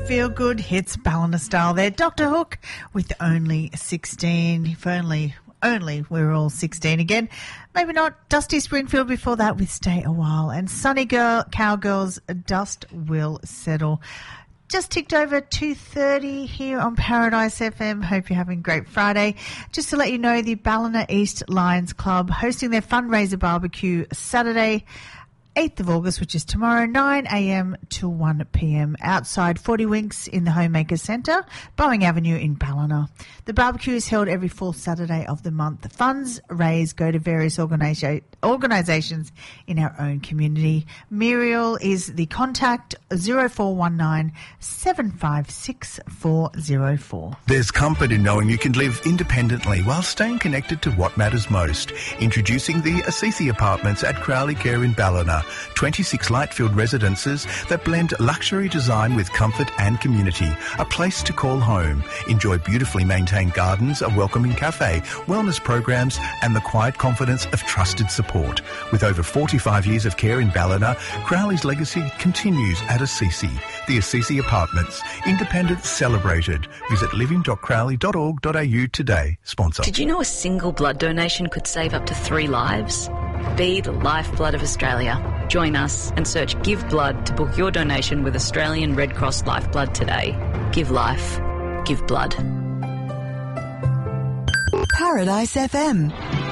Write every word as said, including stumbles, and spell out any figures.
Feel Good hits Ballina style there. Doctor Hook with Only sixteen. If only, only we were all sixteen again. Maybe not. Dusty Springfield before that with Stay a While. And Sunny Girl, Cowgirls, Dust Will Settle. Just ticked over two thirty here on Paradise F M. Hope you're having a great Friday. Just to let you know, the Ballina East Lions Club hosting their fundraiser barbecue Saturday, eighth of August, which is tomorrow, nine a.m. to one p.m. outside forty Winks in the Homemaker Centre, Boeing Avenue in Ballina. The barbecue is held every fourth Saturday of the month. The funds raised go to various organisa- organisations in our own community. Muriel is the contact, zero four one nine, seven five six, four zero four. There's comfort in knowing you can live independently while staying connected to what matters most. Introducing the Assisi Apartments at Crowley Care in Ballina. twenty-six light-filled residences that blend luxury design with comfort and community. A place to call home. Enjoy beautifully maintained gardens, a welcoming cafe, wellness programs and the quiet confidence of trusted support. With over forty-five years of care in Ballina, Crowley's legacy continues at Assisi. The Assisi Apartments. Independence celebrated. Visit living dot crowley dot org dot a u today. Sponsor. Did you know a single blood donation could save up to three lives? Be the lifeblood of Australia. Join us and search Give Blood to book your donation with Australian Red Cross Lifeblood today. Give life. Give blood. Paradise F M.